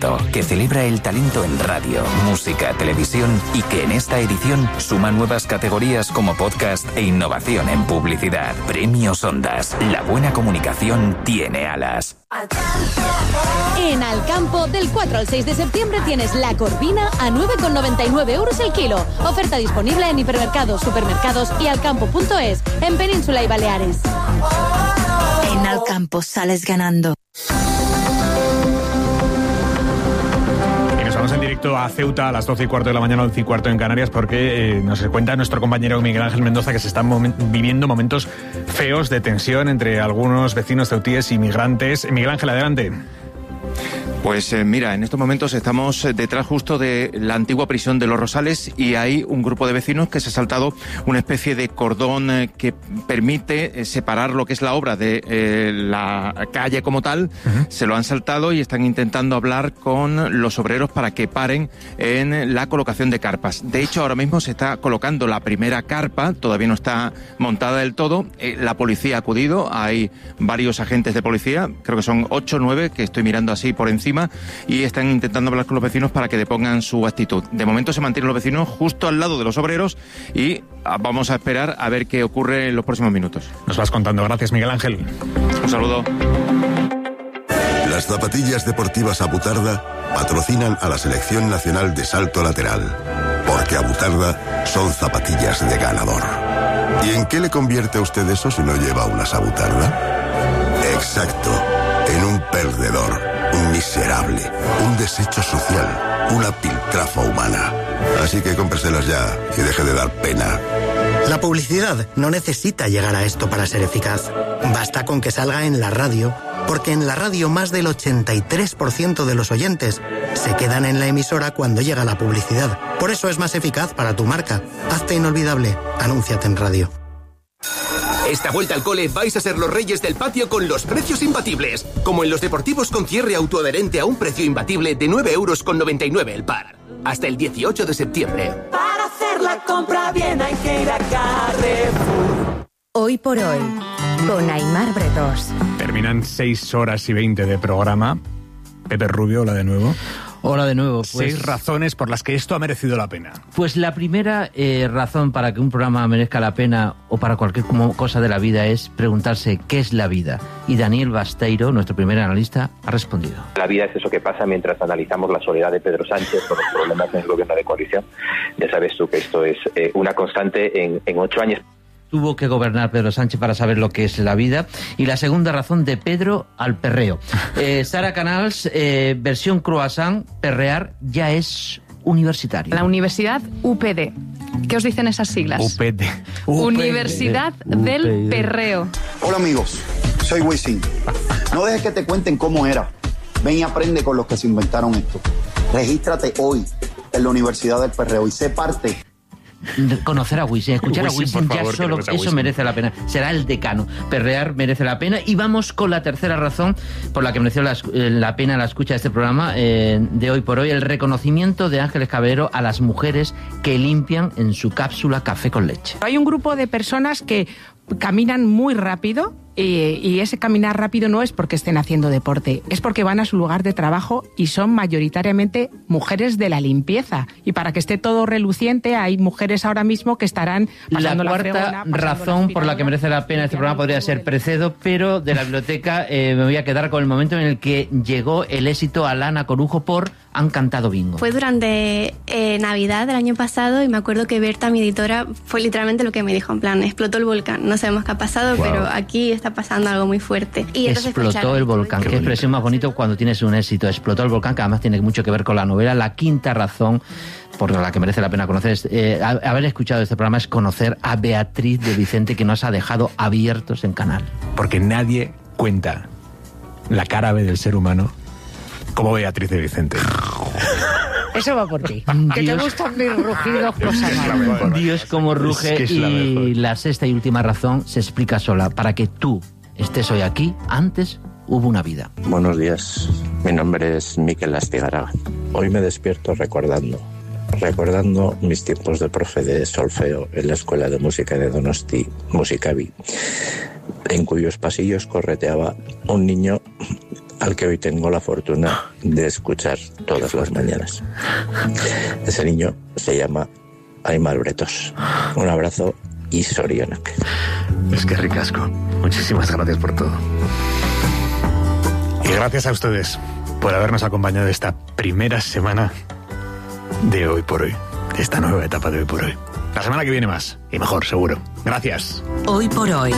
que celebra el talento en radio, música, televisión y que en esta edición suma nuevas categorías como podcast e innovación en publicidad. Premios Ondas. La buena comunicación tiene alas. En Alcampo, del 4 al 6 de septiembre tienes la corvina a 9,99 euros el kilo. Oferta disponible en hipermercados, supermercados y alcampo.es, en Península y Baleares. En Alcampo sales ganando. Vamos en directo a Ceuta a las 12:15 de la mañana, 11:15 en Canarias, porque nos cuenta nuestro compañero Miguel Ángel Mendoza que se están viviendo momentos feos de tensión entre algunos vecinos ceutíes y migrantes. Miguel Ángel, adelante. Pues mira, en estos momentos estamos detrás justo de la antigua prisión de Los Rosales y hay un grupo de vecinos que se ha saltado una especie de cordón que permite separar lo que es la obra de la calle como tal. Uh-huh. Se lo han saltado y están intentando hablar con los obreros para que paren en la colocación de carpas. De hecho, ahora mismo se está colocando la primera carpa, todavía no está montada del todo. La policía ha acudido, hay varios agentes de policía, creo que son 8 o 9 que estoy mirando así por encima, y están intentando hablar con los vecinos para que depongan su actitud. De momento se mantienen los vecinos justo al lado de los obreros y vamos a esperar a ver qué ocurre en los próximos minutos. Nos vas contando. Gracias, Miguel Ángel. Un saludo. Las zapatillas deportivas Abutarda patrocinan a la Selección Nacional de Salto Lateral, porque Abutarda son zapatillas de ganador. ¿Y en qué le convierte a usted eso si no lleva unas Abutarda? Exacto, en un perdedor. Un miserable, un desecho social, una piltrafa humana. Así que cómpreselas ya y deje de dar pena. La publicidad no necesita llegar a esto para ser eficaz. Basta con que salga en la radio, porque en la radio más del 83% de los oyentes se quedan en la emisora cuando llega la publicidad. Por eso es más eficaz para tu marca. Hazte inolvidable. Anúnciate en radio. Esta vuelta al cole vais a ser los reyes del patio con los precios imbatibles. Como en los deportivos con cierre autoadherente a un precio imbatible de 9,99 € el par. Hasta el 18 de septiembre. Para hacer la compra bien hay que ir a Carrefour. Hoy por hoy, con Aimar Bretós. Terminan 6:20 de programa. Pepe Rubio, hola de nuevo. Hola de nuevo. Pues, 6 razones por las que esto ha merecido la pena. Pues la primera razón para que un programa merezca la pena o para cualquier cosa de la vida es preguntarse qué es la vida. Y Daniel Basteiro, nuestro primer analista, ha respondido. La vida es eso que pasa mientras analizamos la soledad de Pedro Sánchez por los problemas en el gobierno de coalición. Ya sabes tú que esto es una constante en 8 años. Tuvo que gobernar Pedro Sánchez para saber lo que es la vida. Y la segunda razón, de Pedro al perreo. Sara Canals, versión croissant, perrear ya es universitario. La Universidad UPD. ¿Qué os dicen esas siglas? UPD. Universidad del Perreo. Hola amigos, soy Wisin. No dejes que te cuenten cómo era. Ven y aprende con los que se inventaron esto. Regístrate hoy en la Universidad del Perreo y sé parte. Conocer a Wisin, escuchar a Wisin, ya solo eso merece la pena. Será el decano. Perrear merece la pena. Y vamos con la tercera razón por la que mereció la pena la escucha de este programa de Hoy por Hoy: el reconocimiento de Ángeles Caballero a las mujeres que limpian en su cápsula café con leche. Hay un grupo de personas que caminan muy rápido y ese caminar rápido no es porque estén haciendo deporte, es porque van a su lugar de trabajo y son mayoritariamente mujeres de la limpieza. Y para que esté todo reluciente, hay mujeres ahora mismo que estarán pasando la cuarta razón por la que merece la pena este programa podría ser Precedo, pero de la biblioteca me voy a quedar con el momento en el que llegó el éxito a Lana Corujo por Han cantado bingo. Fue durante Navidad del año pasado y me acuerdo que Berta, mi editora, fue literalmente lo que me dijo, en plan, explotó el volcán. No sabemos qué ha pasado, pero aquí está pasando algo muy fuerte. Y explotó el volcán. Qué expresión más bonito cuando tienes un éxito. Explotó el volcán, que además tiene mucho que ver con la novela. La quinta razón por la que merece la pena conocer haber escuchado este programa es conocer a Beatriz de Vicente, que nos ha dejado abiertos en canal. Porque nadie cuenta la cara B del ser humano como Beatriz de Vicente. Eso va por ti. Que te gustan mis rugidos, cosa mala. Dios como ruge. Y la sexta y última razón se explica sola. Para que tú estés hoy aquí, antes hubo una vida. Buenos días. Mi nombre es Miquel Astigarraga. Hoy me despierto recordando mis tiempos de profe de solfeo en la Escuela de Música de Donosti, Musicavi, en cuyos pasillos correteaba un niño al que hoy tengo la fortuna de escuchar todas las mañanas. Ese niño se llama Aimar Bretos. Un abrazo y sorionak. Es que ricasco. Muchísimas gracias por todo. Y gracias a ustedes por habernos acompañado esta primera semana de Hoy por Hoy, de esta nueva etapa de Hoy por Hoy. La semana que viene más, y mejor, seguro. Gracias. Hoy por Hoy.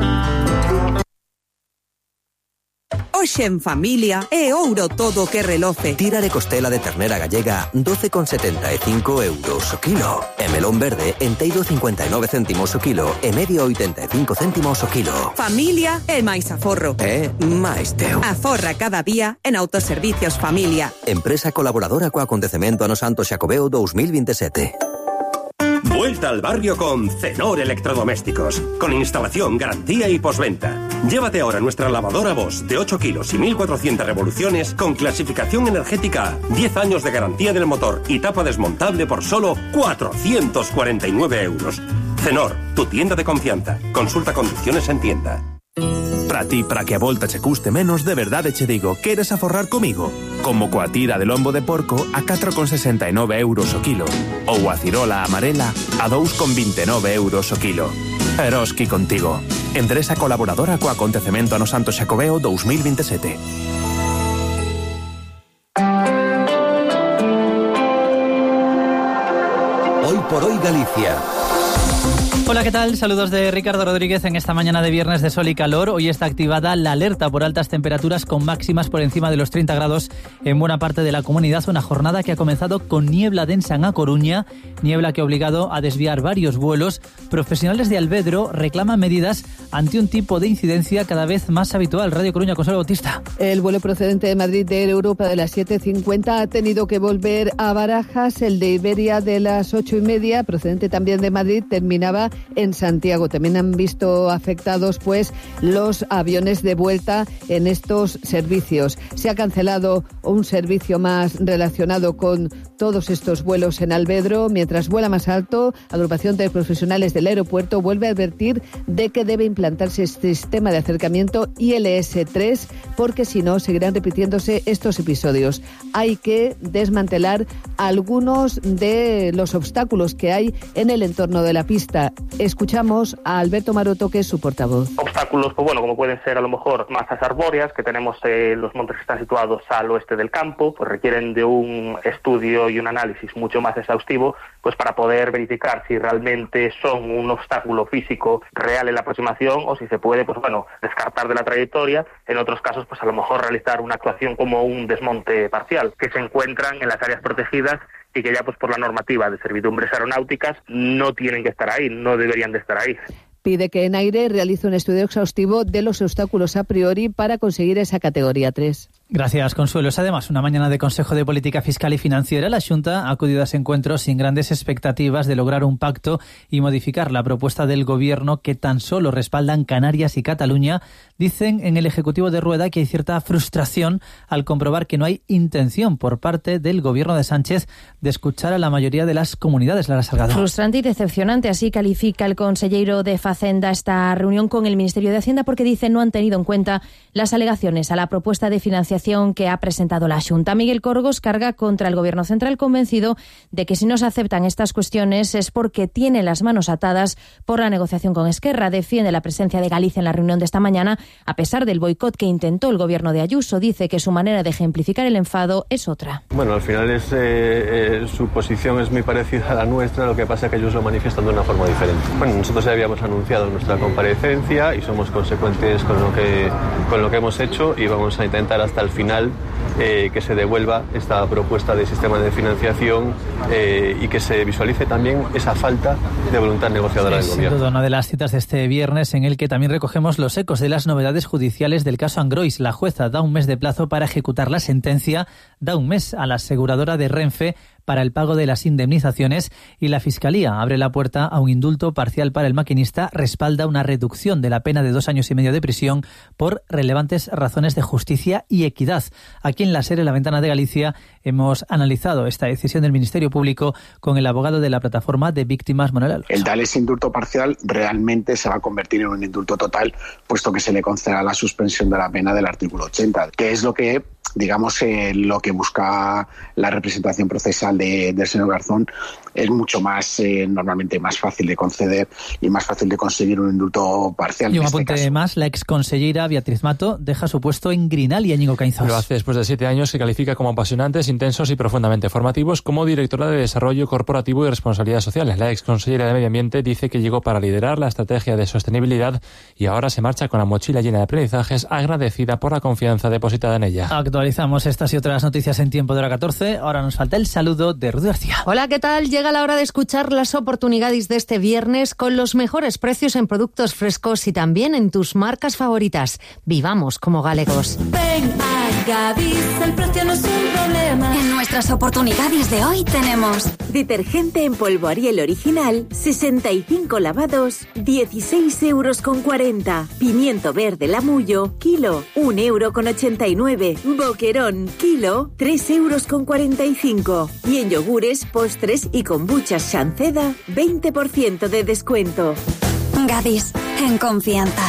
Hoxe en familia é ouro todo que reloce. Tira de costela de ternera gallega 12,75 euros o kilo. E melón verde enteiro 59 céntimos o kilo e medio 85 céntimos o kilo. Familia é máis aforro. É máis teu. Aforra cada día en Autoservicios Familia. Empresa colaboradora co acontecemento Ano Santo Xacobeo 2027. Vuelta al barrio con Cenor Electrodomésticos, con instalación, garantía y postventa. Llévate ahora nuestra lavadora Bosch de 8 kilos y 1.400 revoluciones con clasificación energética, 10 años de garantía del motor y tapa desmontable por solo 449 euros. Cenor, tu tienda de confianza. Consulta condiciones en tienda. Para que a volta che custe menos, de verdade che digo, queres aforrar comigo? Como coa tira de lombo de porco a 4,69 euros o kilo, ou a cirola amarela a 2,29 euros o kilo. Eroski contigo. Empresa colaboradora co acontecemento Ano Santo Xacobeo 2027. Hoy por Hoy Galicia. Hola, ¿qué tal? Saludos de Ricardo Rodríguez en esta mañana de viernes de sol y calor. Hoy está activada la alerta por altas temperaturas con máximas por encima de los 30 grados en buena parte de la comunidad. Una jornada que ha comenzado con niebla densa en A Coruña, niebla que ha obligado a desviar varios vuelos. Profesionales de Alvedro reclaman medidas ante un tipo de incidencia cada vez más habitual. Radio Coruña, Consuelo Bautista. El vuelo procedente de Madrid de Air Europa de las 7:50 ha tenido que volver a Barajas. El de Iberia de las 8:30, procedente también de Madrid, terminaba en Santiago. También han visto afectados pues los aviones de vuelta en estos servicios. Se ha cancelado un servicio más relacionado con todos estos vuelos en Alvedro. Mientras vuela más alto, agrupación de profesionales del aeropuerto vuelve a advertir de que debe implantarse este sistema de acercamiento ILS-3 porque si no seguirán repitiéndose estos episodios. Hay que desmantelar algunos de los obstáculos que hay en el entorno de la pista. Escuchamos a Alberto Maroto, que es su portavoz. Obstáculos, pues bueno, como pueden ser a lo mejor masas arbóreas, que tenemos los montes que están situados al oeste del campo, pues requieren de un estudio y un análisis mucho más exhaustivo, pues para poder verificar si realmente son un obstáculo físico real en la aproximación o si se puede, pues bueno, descartar de la trayectoria. En otros casos, pues a lo mejor realizar una actuación como un desmonte parcial, que se encuentran en las áreas protegidas y que ya pues por la normativa de servidumbres aeronáuticas no tienen que estar ahí, no deberían de estar ahí. Pide que ENAIRE realice un estudio exhaustivo de los obstáculos a priori para conseguir esa categoría 3. Gracias, Consuelo. Es además una mañana de Consejo de Política Fiscal y Financiera. La Xunta ha acudido a ese encuentro sin grandes expectativas de lograr un pacto y modificar la propuesta del Gobierno que tan solo respaldan Canarias y Cataluña. Dicen en el Ejecutivo de Rueda que hay cierta frustración al comprobar que no hay intención por parte del Gobierno de Sánchez de escuchar a la mayoría de las comunidades. Lara Salgado. Frustrante y decepcionante, así califica el consellero de Facenda esta reunión con el Ministerio de Hacienda porque dice no han tenido en cuenta las alegaciones a la propuesta de financiación que ha presentado la Xunta. Miguel Corgos carga contra el Gobierno central convencido de que si no se aceptan estas cuestiones es porque tiene las manos atadas por la negociación con Esquerra. Defiende la presencia de Galicia en la reunión de esta mañana a pesar del boicot que intentó el Gobierno de Ayuso. Dice que su manera de ejemplificar el enfado es otra. Bueno, al final su posición es muy parecida a la nuestra, lo que pasa es que ellos lo manifiestan de una forma diferente. Bueno, nosotros ya habíamos anunciado nuestra comparecencia y somos consecuentes con lo que hemos hecho y vamos a intentar hasta el final que se devuelva esta propuesta de sistema de financiación y que se visualice también esa falta de voluntad negociadora del Gobierno. Sin duda, una de las citas de este viernes en el que también recogemos los ecos de las novedades judiciales del caso Angrois. La jueza da un mes de plazo para ejecutar la sentencia, da un mes a la aseguradora de Renfe para el pago de las indemnizaciones y la Fiscalía abre la puerta a un indulto parcial para el maquinista, respalda una reducción de la pena de 2 años y medio de prisión por relevantes razones de justicia y equidad. Aquí en la serie La Ventana de Galicia hemos analizado esta decisión del Ministerio Público con el abogado de la plataforma de víctimas, Manuel Alonso. El dar ese indulto parcial realmente se va a convertir en un indulto total, puesto que se le concederá la suspensión de la pena del artículo 80, que es lo que, digamos, lo que busca la representación procesal del señor Garzón. Es mucho más, normalmente más fácil de conceder y más fácil de conseguir un indulto parcial. Y un apunte más, la exconsellera Beatriz Mato deja su puesto en Grinal y Íñigo Caínzas. Lo hace después de 7 años que califica como apasionantes, intensos y profundamente formativos como directora de Desarrollo Corporativo y Responsabilidad Social. La exconsellera de Medio Ambiente dice que llegó para liderar la estrategia de sostenibilidad y ahora se marcha con la mochila llena de aprendizajes, agradecida por la confianza depositada en ella. Actualizamos estas y otras noticias en tiempo de hora 14. Ahora nos falta el saludo de Rudy García. Hola, ¿qué tal? Llega la hora de escuchar las oportunidades de este viernes con los mejores precios en productos frescos y también en tus marcas favoritas. Vivamos como galegos. Ven a Gadis, el precio no es un problema. En nuestras oportunidades de hoy tenemos detergente en polvo Ariel original, 65 lavados, 16,40 €. Pimiento verde Lamullo, kilo, 1,89 €. Boquerón, kilo, 3,45 €. Y en yogures, postres y kombuchas Sanceda, 20% de descuento. Gadis, en confianza.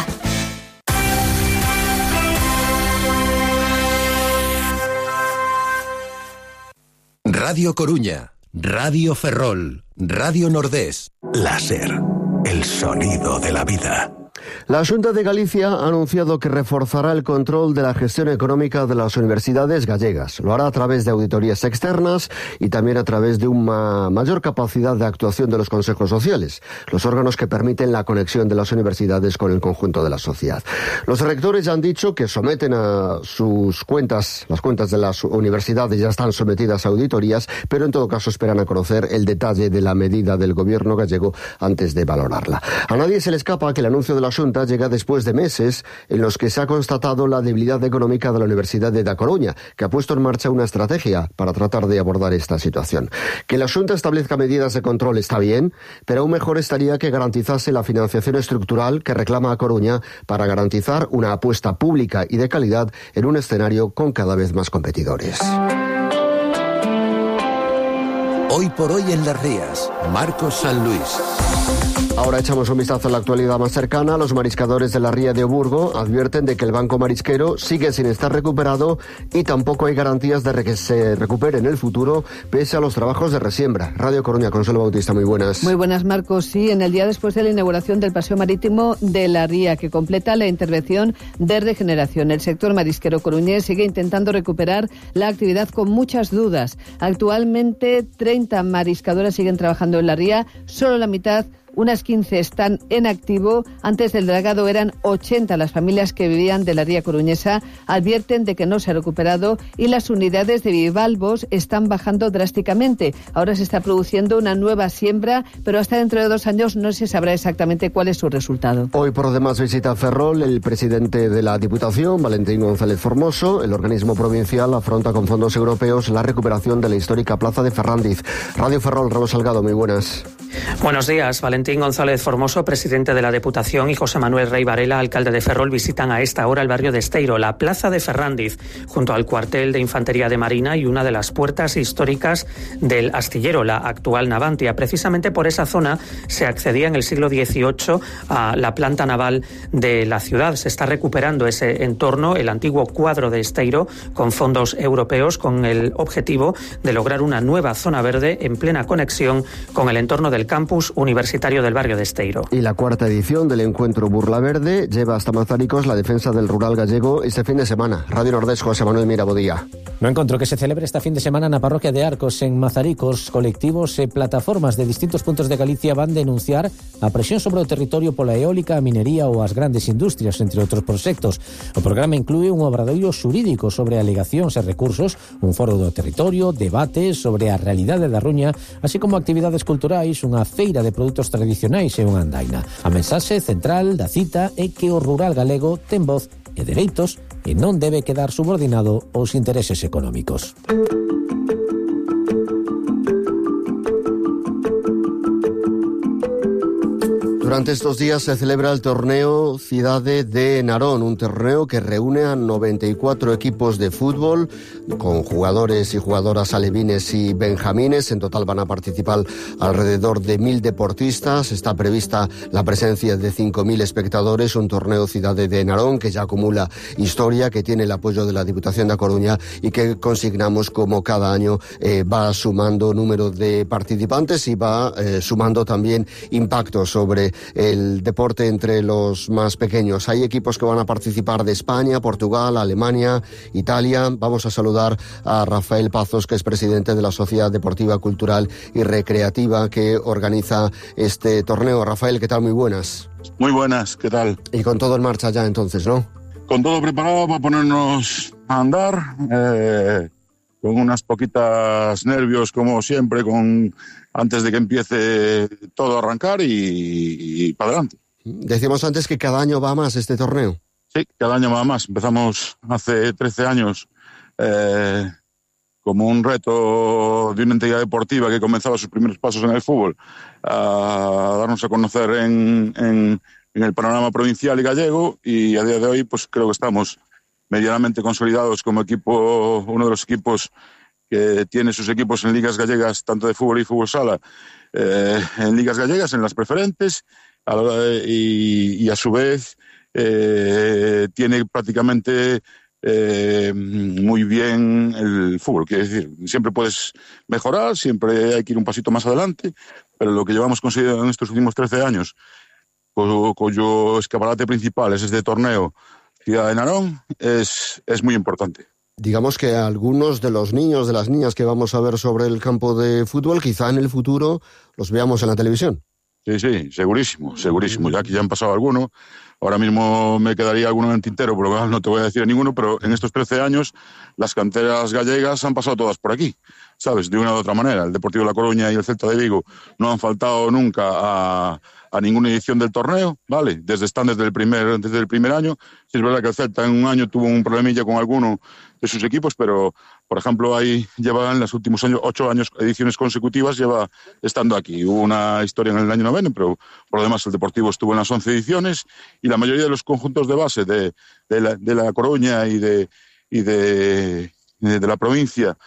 Radio Coruña, Radio Ferrol, Radio Nordés. Láser, el sonido de la vida. La Xunta de Galicia ha anunciado que reforzará el control de la gestión económica de las universidades gallegas. Lo hará a través de auditorías externas y también a través de una mayor capacidad de actuación de los consejos sociales, los órganos que permiten la conexión de las universidades con el conjunto de la sociedad. Los rectores ya han dicho que someten a sus cuentas, las cuentas de las universidades ya están sometidas a auditorías, pero en todo caso esperan a conocer el detalle de la medida del gobierno gallego antes de valorarla. A nadie se le escapa que el anuncio de la Xunta llega después de meses en los que se ha constatado la debilidad económica de la Universidad de Da Coruña, que ha puesto en marcha una estrategia para tratar de abordar esta situación. Que la Xunta establezca medidas de control está bien, pero aún mejor estaría que garantizase la financiación estructural que reclama A Coruña para garantizar una apuesta pública y de calidad en un escenario con cada vez más competidores. Hoy por hoy en Las Rías, Marcos San Luis. Ahora echamos un vistazo a la actualidad más cercana. Los mariscadores de la ría de Oburgo advierten de que el banco marisquero sigue sin estar recuperado y tampoco hay garantías de que se recupere en el futuro pese a los trabajos de resiembra. Radio Coruña, Consuelo Bautista, muy buenas. Muy buenas, Marcos. Sí, en el día después de la inauguración del paseo marítimo de la ría, que completa la intervención de regeneración. El sector marisquero coruñés sigue intentando recuperar la actividad con muchas dudas. Actualmente 30 mariscadoras siguen trabajando en la ría, solo la mitad, unas 15 están en activo. Antes del dragado eran 80 las familias que vivían de la ría coruñesa. Advierten de que no se ha recuperado y las unidades de bivalvos están bajando drásticamente. Ahora se está produciendo una nueva siembra, pero hasta dentro de 2 años no se sabrá exactamente cuál es su resultado. Hoy por lo demás visita Ferrol el presidente de la Diputación, Valentín González Formoso. El organismo provincial afronta con fondos europeos la recuperación de la histórica plaza de Ferrandiz. Radio Ferrol, Ramos Salgado, muy buenas. Buenos días. Valentín González Formoso, presidente de la Diputación, y José Manuel Rey Varela, alcalde de Ferrol, visitan a esta hora el barrio de Esteiro, la plaza de Ferrandiz, junto al cuartel de Infantería de Marina y una de las puertas históricas del astillero, la actual Navantia. Precisamente por esa zona se accedía en el siglo XVIII a la planta naval de la ciudad. Se está recuperando ese entorno, el antiguo cuadro de Esteiro, con fondos europeos, con el objetivo de lograr una nueva zona verde en plena conexión con el entorno del campus universitario del barrio de Esteiro. Y la cuarta edición del encuentro Burla Verde lleva hasta Mazaricos la defensa del rural gallego este fin de semana. Radio Nordés, José Manuel Mirabodía. No encontro que se celebre esta fin de semana na parroquia de Arcos, en Mazaricos. Colectivos e plataformas de distintos puntos de Galicia van denunciar a presión sobre o territorio pola eólica, a minería ou as grandes industrias, entre outros proxectos. O programa inclúe un obradoiro xurídico sobre alegacións e recursos, un foro do territorio, debates sobre a realidade da Ruña, así como actividades culturais, unha feira de produtos tradicionais e unha andaina. A mensaxe central da cita é que o rural galego ten voz e dereitos e non debe quedar subordinado aos intereses económicos. Durante estos días se celebra el torneo Cidade de Narón, un torneo que reúne a 94 equipos de fútbol con jugadores y jugadoras alevines y benjamines. En total van a participar alrededor de 1.000 deportistas. Está prevista la presencia de 5.000 espectadores. Un torneo Cidade de Narón que ya acumula historia, que tiene el apoyo de la Diputación de A Coruña y que consignamos como cada año va sumando número de participantes y va sumando también impacto sobre el deporte entre los más pequeños. Hay equipos que van a participar de España, Portugal, Alemania, Italia. Vamos a saludar a Rafael Pazos, que es presidente de la Sociedad Deportiva, Cultural y Recreativa que organiza este torneo. Rafael, ¿qué tal? Muy buenas. Muy buenas, ¿qué tal? Y con todo en marcha ya entonces, ¿no? Con todo preparado para ponernos a andar, con unas poquitas nervios como siempre, antes de que empiece todo a arrancar y para adelante. Decíamos antes que cada año va más este torneo. Sí, cada año va más. Empezamos hace 13 años como un reto de una entidad deportiva que comenzaba sus primeros pasos en el fútbol a darnos a conocer en el panorama provincial y gallego, y a día de hoy pues creo que estamos medianamente consolidados como equipo, uno de los equipos que tiene sus equipos en ligas gallegas, tanto de fútbol y fútbol sala, en ligas gallegas, en las preferentes, y a su vez tiene prácticamente muy bien el fútbol. Quiere decir, siempre puedes mejorar, siempre hay que ir un pasito más adelante, pero lo que llevamos conseguido en estos últimos 13 años, cuyo escaparate principal es este torneo Cidade de Narón, es muy importante. Digamos que algunos de los niños, de las niñas que vamos a ver sobre el campo de fútbol, quizá en el futuro los veamos en la televisión. Sí, segurísimo. Ya que ya han pasado algunos. Ahora mismo me quedaría alguno en el tintero, por lo cual no te voy a decir ninguno, pero en estos 13 años las canteras gallegas han pasado todas por aquí, ¿sabes? De una u otra manera. El Deportivo de La Coruña y el Celta de Vigo no han faltado nunca a ninguna edición del torneo, ¿vale? Están desde el primer año. Sí, es verdad que el Celta en un año tuvo un problemilla con alguno de sus equipos, pero, por ejemplo, ahí lleva en los últimos años, 8 ediciones consecutivas, lleva estando aquí. Hubo una historia en el año 90, pero por lo demás el Deportivo estuvo en las 11 ediciones, y la mayoría de los conjuntos de base de La Coruña y de la provincia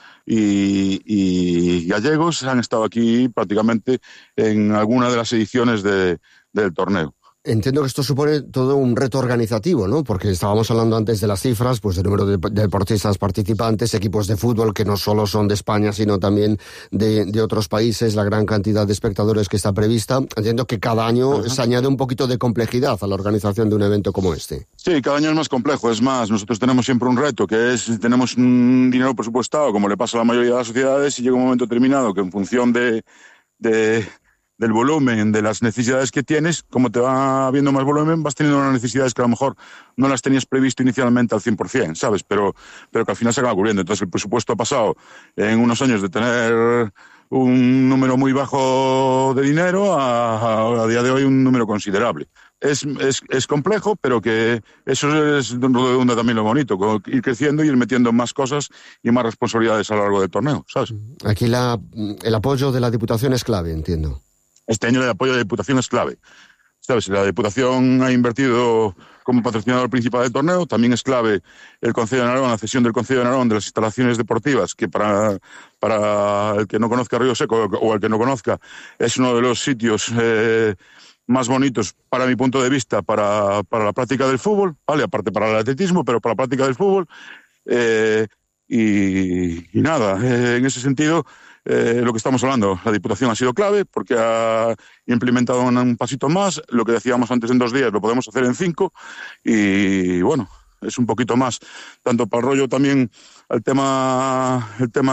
y gallegos han estado aquí prácticamente en alguna de las ediciones del torneo. Entiendo que esto supone todo un reto organizativo, ¿no? Porque estábamos hablando antes de las cifras, pues del número de deportistas participantes, equipos de fútbol que no solo son de España, sino también de otros países, la gran cantidad de espectadores que está prevista. Entiendo que cada año se añade un poquito de complejidad a la organización de un evento como este. Sí, cada año es más complejo. Es más, nosotros tenemos siempre un reto, que es, tenemos un dinero presupuestado, como le pasa a la mayoría de las sociedades, y llega un momento determinado que en función del volumen, de las necesidades que tienes, como te va habiendo más volumen, vas teniendo unas necesidades que a lo mejor no las tenías previsto inicialmente al 100%, ¿sabes? Pero que al final se acaba cubriendo. Entonces el presupuesto ha pasado en unos años de tener un número muy bajo de dinero a día de hoy un número considerable. Es complejo, pero que eso es donde también lo bonito, ir creciendo y ir metiendo más cosas y más responsabilidades a lo largo del torneo, ¿sabes? Aquí el apoyo de la Diputación es clave, entiendo. Este año el apoyo de la Diputación es clave. ¿Sabes? La Diputación ha invertido como patrocinador principal del torneo. También es clave el Concello de Narón, la cesión del Concello de Narón de las instalaciones deportivas, que para el que no conozca Río Seco o el que no conozca, es uno de los sitios más bonitos, para mi punto de vista, para la práctica del fútbol, ¿vale? Aparte para el atletismo, pero para la práctica del fútbol. Y nada, en ese sentido, lo que estamos hablando, la Diputación ha sido clave porque ha implementado un pasito más. Lo que decíamos antes en 2 días lo podemos hacer en 5, y bueno, es un poquito más, tanto para el rollo también el tema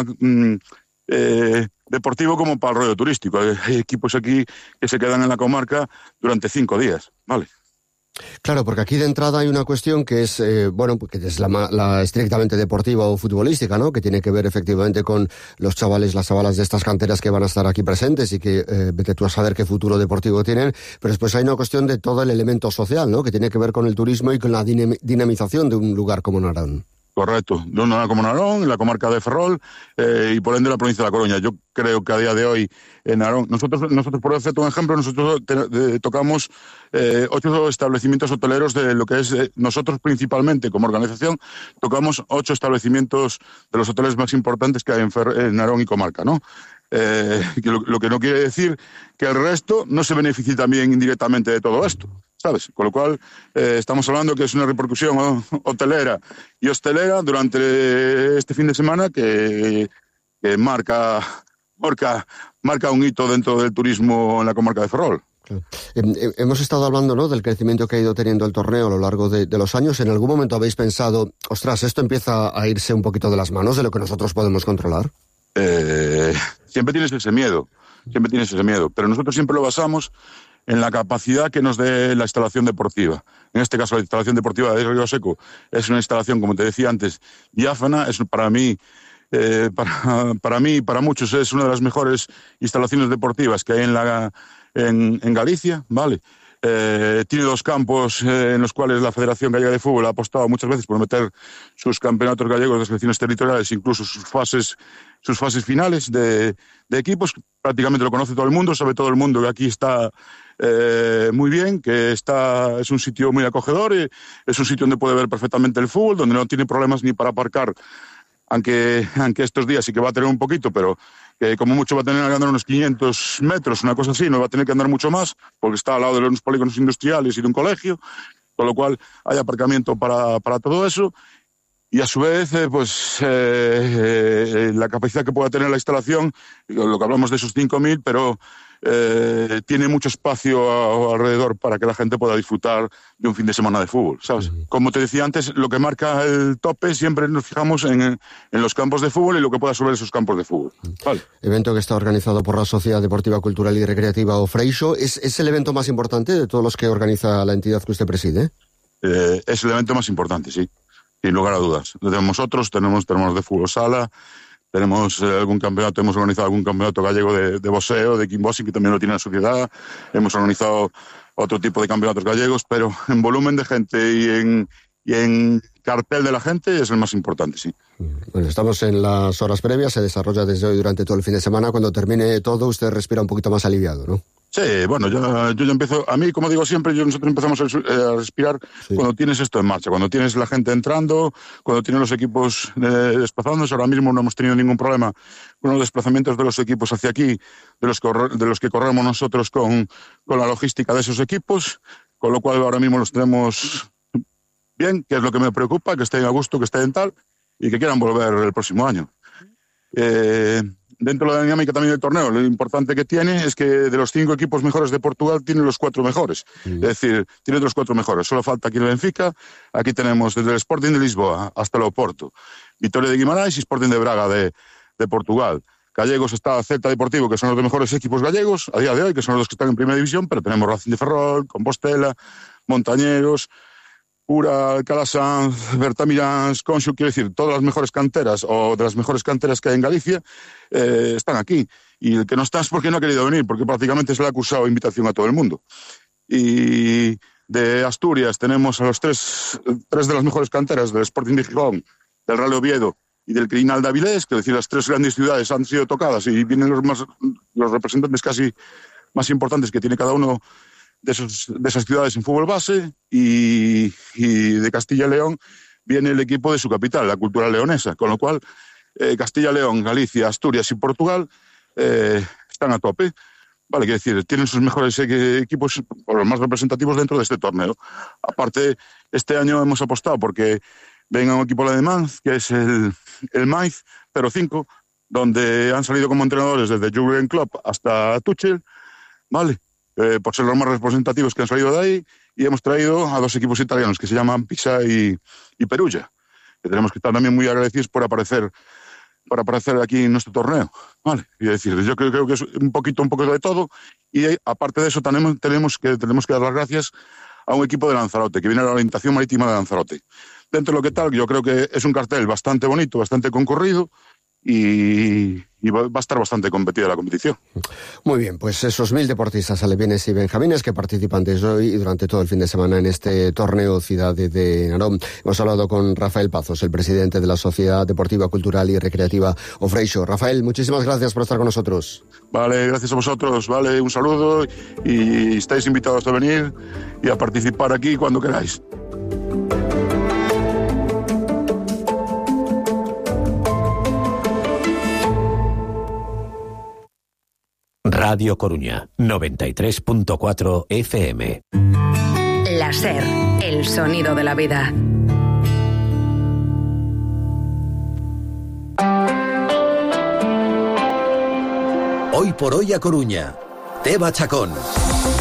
deportivo como para el rollo turístico. Hay equipos aquí que se quedan en la comarca durante 5 días, ¿vale? Claro, porque aquí de entrada hay una cuestión que es, que es la estrictamente deportiva o futbolística, ¿no? Que tiene que ver efectivamente con los chavales, las chavalas de estas canteras que van a estar aquí presentes y que vete tú a saber qué futuro deportivo tienen. Pero después hay una cuestión de todo el elemento social, ¿no? Que tiene que ver con el turismo y con la dinamización de un lugar como Narón. Correcto, de una como Narón, en la comarca de Ferrol y por ende la provincia de La Coruña. Yo creo que a día de hoy en Narón, nosotros por hacerte un ejemplo, nosotros tocamos 8 establecimientos hoteleros de lo que es, nosotros principalmente como organización, tocamos 8 establecimientos de los hoteles más importantes que hay en Narón y comarca, ¿no? Lo que no quiere decir que el resto no se beneficie también indirectamente de todo esto, ¿sabes? Con lo cual estamos hablando que es una repercusión hotelera y hostelera durante este fin de semana que marca un hito dentro del turismo en la comarca de Ferrol. Hemos estado hablando, ¿no?, del crecimiento que ha ido teniendo el torneo a lo largo de los años. ¿En algún momento habéis pensado, ostras, esto empieza a irse un poquito de las manos de lo que nosotros podemos controlar? Siempre tienes ese miedo, pero nosotros siempre lo basamos en la capacidad que nos dé la instalación deportiva. En este caso, la instalación deportiva de Río Seco es una instalación, como te decía antes, diáfana. Es para mí y para muchos es una de las mejores instalaciones deportivas que hay en Galicia, ¿vale? Tiene 2 campos en los cuales la Federación Gallega de Fútbol ha apostado muchas veces por meter sus campeonatos gallegos de selecciones territoriales, incluso sus fases finales de equipos. Prácticamente lo conoce todo el mundo, sabe todo el mundo que aquí está muy bien, que es un sitio muy acogedor, es un sitio donde puede ver perfectamente el fútbol, donde no tiene problemas ni para aparcar, aunque estos días sí que va a tener un poquito, pero que como mucho va a tener que andar unos 500 metros, una cosa así, no va a tener que andar mucho más, porque está al lado de unos polígonos industriales y de un colegio, con lo cual hay aparcamiento para todo eso. Y a su vez, la capacidad que pueda tener la instalación, lo que hablamos de esos 5.000, pero tiene mucho espacio alrededor para que la gente pueda disfrutar de un fin de semana de fútbol, ¿sabes? Como te decía antes, lo que marca el tope siempre nos fijamos en los campos de fútbol y lo que pueda sobre esos campos de fútbol. Vale. Evento que está organizado por la Sociedad Deportiva, Cultural y Recreativa o Freixo. ¿Es el evento más importante de todos los que organiza la entidad que usted preside? Es el evento más importante, sí, sin lugar a dudas. Tenemos otros, tenemos de fútbol sala, tenemos algún campeonato, hemos organizado algún campeonato gallego de boxeo, de kickboxing, que también lo tiene la sociedad. Hemos organizado otro tipo de campeonatos gallegos, pero en volumen de gente y en cartel de la gente es el más importante, sí. Bueno, estamos en las horas previas, se desarrolla desde hoy durante todo el fin de semana. Cuando termine todo, usted respira un poquito más aliviado, ¿no? Sí, bueno, yo ya empiezo, a mí, como digo siempre, nosotros empezamos a respirar cuando tienes esto en marcha, cuando tienes la gente entrando, cuando tienes los equipos desplazándose. Ahora mismo no hemos tenido ningún problema con los desplazamientos de los equipos hacia aquí, de los que corremos nosotros con la logística de esos equipos, con lo cual ahora mismo los tenemos bien, que es lo que me preocupa, que estén a gusto, que estén tal, y que quieran volver el próximo año. Dentro de la dinámica también del torneo, lo importante que tiene es que de los 5 equipos mejores de Portugal tiene los 4 mejores. Es decir, tiene los 4 mejores. Solo falta aquí el Benfica. Aquí tenemos desde el Sporting de Lisboa hasta el Oporto, Vitória de Guimarães y Sporting de Braga de Portugal. Gallegos está Celta Deportivo, que son los mejores equipos gallegos a día de hoy, que son los que están en primera división, pero tenemos Racing de Ferrol, Compostela, Montañeros, Pura, Calasanz, Bertamiráns, Conxo, quiero decir, todas las mejores canteras o de las mejores canteras que hay en Galicia están aquí. Y el que no está es porque no ha querido venir, porque prácticamente se le ha acusado invitación a todo el mundo. Y de Asturias tenemos a los tres de las mejores canteras, del Sporting de Gijón, del Real Oviedo y del Criminal de Avilés, que es decir, las 3 grandes ciudades han sido tocadas y vienen los representantes casi más importantes que tiene cada uno de esas ciudades en fútbol base, y de Castilla y León viene el equipo de su capital, la Cultural Leonesa, con lo cual Castilla y León, Galicia, Asturias y Portugal están a tope. Vale, quiero decir, tienen sus mejores equipos, o los más representativos dentro de este torneo. Aparte, este año hemos apostado porque venga un equipo alemán, que es el Mainz 05, donde han salido como entrenadores desde Jürgen Klopp hasta Tuchel, ¿vale? Por ser los más representativos que han salido de ahí, y hemos traído a 2 equipos italianos que se llaman Pisa y Perugia, que tenemos que estar también muy agradecidos por aparecer aquí en nuestro torneo, ¿vale? Y decir, yo creo que es un poquito de todo, y aparte de eso tenemos que dar las gracias a un equipo de Lanzarote, que viene a la orientación marítima de Lanzarote. Dentro de lo que tal, yo creo que es un cartel bastante bonito, bastante concurrido, y y va a estar bastante competida la competición. Muy bien, pues esos 1000 deportistas alevines y benjamines que participan desde hoy y durante todo el fin de semana en este torneo Ciudad de Narón. Hemos hablado con Rafael Pazos, el presidente de la Sociedad Deportiva, Cultural y Recreativa Ofreixo. Rafael, muchísimas gracias por estar con nosotros. Vale, gracias a vosotros, vale, un saludo y estáis invitados a venir y a participar aquí cuando queráis. Radio Coruña, 93.4 FM. La SER, el sonido de la vida. Hoy por hoy a Coruña, Teba Chacón.